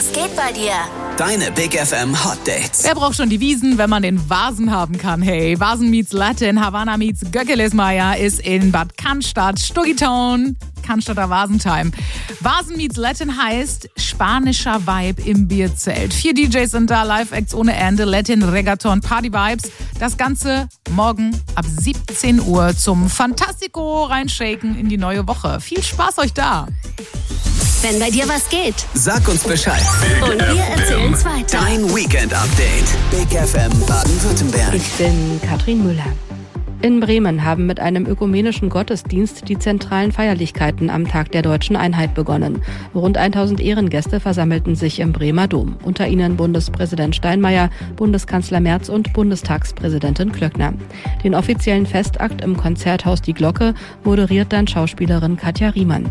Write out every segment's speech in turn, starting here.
Was geht bei dir? Deine Big FM Hot Dates. Wer braucht schon die Wiesen, wenn man den Vasen haben kann? Hey, Vasen meets Latin, Havana meets Göckelesmeier ist in Bad Cannstatt, Stuggitown, Cannstatter Vasentime. Vasen meets Latin heißt spanischer Vibe im Bierzelt. 4 DJs sind da, Live-Acts ohne Ende, Latin, Reggaeton, Party-Vibes. Das Ganze morgen ab 17 Uhr zum Fantastico reinshaken in die neue Woche. Viel Spaß euch da! Wenn bei dir was geht, Sag uns Bescheid. und wir erzählen's weiter. Dein Weekend-Update. Big FM Baden-Württemberg. Ich bin Katrin Müller. In Bremen haben mit einem ökumenischen Gottesdienst die zentralen Feierlichkeiten am Tag der Deutschen Einheit begonnen. Rund 1000 Ehrengäste versammelten sich im Bremer Dom. Unter ihnen Bundespräsident Steinmeier, Bundeskanzler Merz und Bundestagspräsidentin Klöckner. Den offiziellen Festakt im Konzerthaus Die Glocke moderiert dann Schauspielerin Katja Riemann.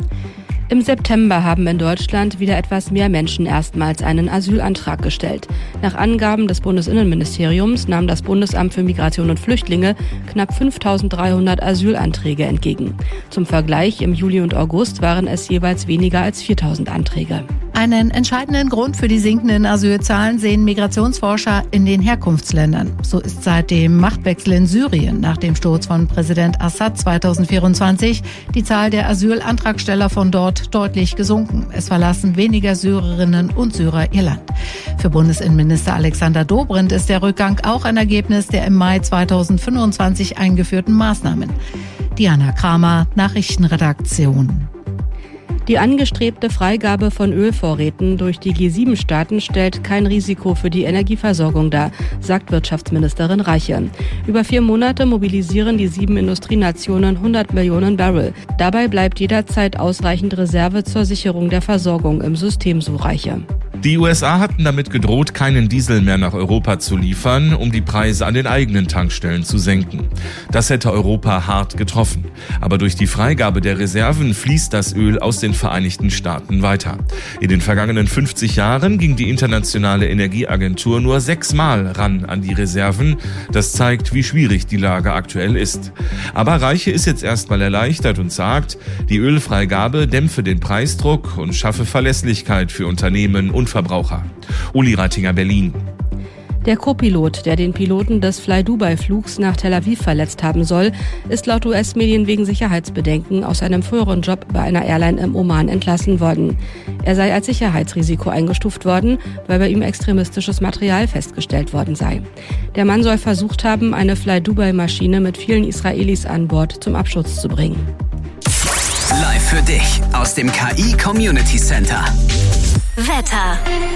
Im September haben in Deutschland wieder etwas mehr Menschen erstmals einen Asylantrag gestellt. Nach Angaben des Bundesinnenministeriums nahm das Bundesamt für Migration und Flüchtlinge knapp 5.300 Asylanträge entgegen. Zum Vergleich, im Juli und August waren es jeweils weniger als 4.000 Anträge. Einen entscheidenden Grund für die sinkenden Asylzahlen sehen Migrationsforscher in den Herkunftsländern. So ist seit dem Machtwechsel in Syrien nach dem Sturz von Präsident Assad 2024 die Zahl der Asylantragsteller von dort deutlich gesunken. Es verlassen weniger Syrerinnen und Syrer ihr Land. Für Bundesinnenminister Alexander Dobrindt ist der Rückgang auch ein Ergebnis der im Mai 2025 eingeführten Maßnahmen. Diana Kramer, Nachrichtenredaktion. Die angestrebte Freigabe von Ölvorräten durch die G7-Staaten stellt kein Risiko für die Energieversorgung dar, sagt Wirtschaftsministerin Reiche. Über 4 Monate mobilisieren die 7 Industrienationen 100 Millionen Barrel. Dabei bleibt jederzeit ausreichend Reserve zur Sicherung der Versorgung im System, so Reiche. Die USA hatten damit gedroht, keinen Diesel mehr nach Europa zu liefern, um die Preise an den eigenen Tankstellen zu senken. Das hätte Europa hart getroffen. Aber durch die Freigabe der Reserven fließt das Öl aus den Vereinigten Staaten weiter. In den vergangenen 50 Jahren ging die Internationale Energieagentur nur 6-mal ran an die Reserven. Das zeigt, wie schwierig die Lage aktuell ist. Aber Reiche ist jetzt erstmal erleichtert und sagt, die Ölfreigabe dämpfe den Preisdruck und schaffe Verlässlichkeit für Unternehmen und Verbraucher. Uli Reitinger, Berlin. Der Co-Pilot, der den Piloten des Fly-Dubai-Flugs nach Tel Aviv verletzt haben soll, ist laut US-Medien wegen Sicherheitsbedenken aus seinem früheren Job bei einer Airline im Oman entlassen worden. Er sei als Sicherheitsrisiko eingestuft worden, weil bei ihm extremistisches Material festgestellt worden sei. Der Mann soll versucht haben, eine Fly-Dubai-Maschine mit vielen Israelis an Bord zum Absturz zu bringen. Live für dich aus dem KI Community Center. Wetter.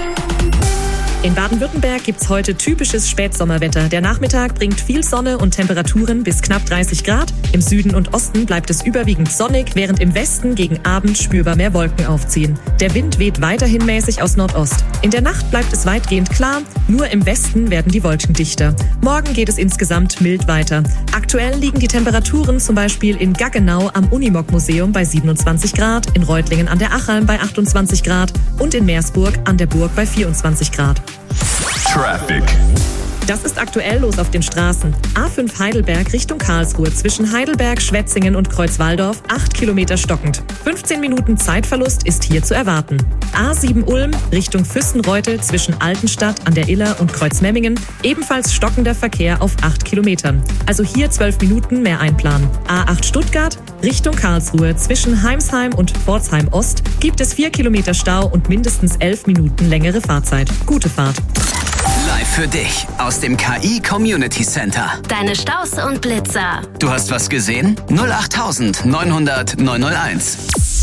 In Baden-Württemberg gibt's heute typisches Spätsommerwetter. Der Nachmittag bringt viel Sonne und Temperaturen bis knapp 30 Grad. Im Süden und Osten bleibt es überwiegend sonnig, während im Westen gegen Abend spürbar mehr Wolken aufziehen. Der Wind weht weiterhin mäßig aus Nordost. In der Nacht bleibt es weitgehend klar, nur im Westen werden die Wolken dichter. Morgen geht es insgesamt mild weiter. Aktuell liegen die Temperaturen zum Beispiel in Gaggenau am Unimog-Museum bei 27 Grad, in Reutlingen an der Achalm bei 28 Grad und in Meersburg an der Burg bei 24 Grad. Traffic. Das ist aktuell los auf den Straßen. A5 Heidelberg Richtung Karlsruhe zwischen Heidelberg, Schwetzingen und Kreuzwaldorf 8 Kilometer stockend. 15 Minuten Zeitverlust ist hier zu erwarten. A7 Ulm Richtung Füssenreuth zwischen Altenstadt an der Iller und Kreuzmemmingen ebenfalls stockender Verkehr auf 8 Kilometern. Also hier 12 Minuten mehr einplanen. A8 Stuttgart Richtung Karlsruhe zwischen Heimsheim und Pforzheim Ost gibt es 4 Kilometer Stau und mindestens 11 Minuten längere Fahrzeit. Gute Fahrt. Live für dich aus dem KI Community Center. Deine Staus und Blitzer. Du hast was gesehen? 08900 901.